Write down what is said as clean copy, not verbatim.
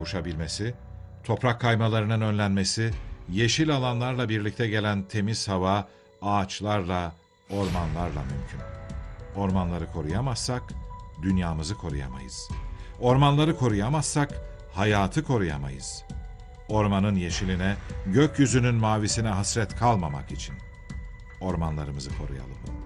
kavuşabilmesi, toprak kaymalarının önlenmesi, yeşil alanlarla birlikte gelen temiz hava, ağaçlarla, ormanlarla mümkün. Ormanları koruyamazsak, dünyamızı koruyamayız. Ormanları koruyamazsak, hayatı koruyamayız. Ormanın yeşiline, gökyüzünün mavisine hasret kalmamak için ormanlarımızı koruyalım.